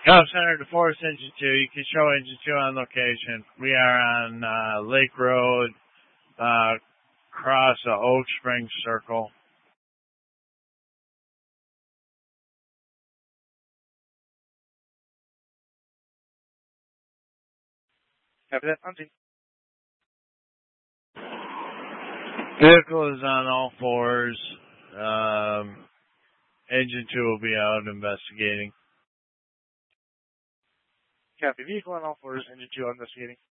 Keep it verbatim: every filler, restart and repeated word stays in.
Golf Center to Forest Engine two. You can show Engine two on location. We are on uh, Lake Road, uh, across the Oak Springs Circle. Copy that. On scene. Vehicle is on all fours. Um, Engine two will be out investigating. Copy. Vehicle on all fours. Engine two investigating.